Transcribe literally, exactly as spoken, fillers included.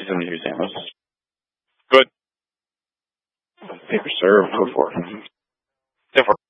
a museum. Good. Paper serve, so forth. Therefore,